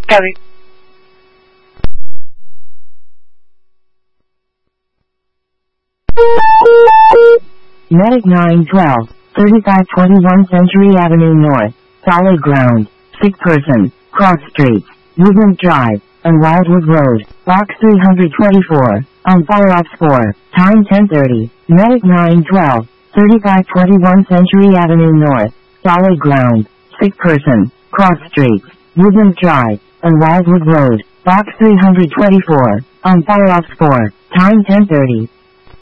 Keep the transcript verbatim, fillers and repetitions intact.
Kelly. Medic nine twelve, thirty-five twenty-one Century Avenue North, solid ground, sick person, cross streets, Woodland Drive, and Wildwood Road, box three hundred twenty-four, on fire ops four, time ten thirty, Medic nine twelve, thirty-five twenty-one Century Avenue North, solid ground, sick person, cross streets, Woodland Drive, and Wildwood Road, box three hundred twenty-four, on fire ops four, time ten thirty.